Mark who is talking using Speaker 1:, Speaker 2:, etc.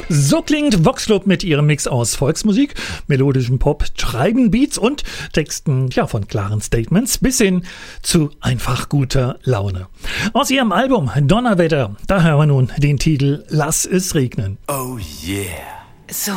Speaker 1: So klingt Vox Club mit ihrem Mix aus Volksmusik, melodischem Pop, treiben Beats und Texten von klaren Statements bis hin zu einfach guter Laune. Aus ihrem Album Donnerwetter, da hören wir nun den Titel Lass es regnen.
Speaker 2: Oh yeah.
Speaker 3: So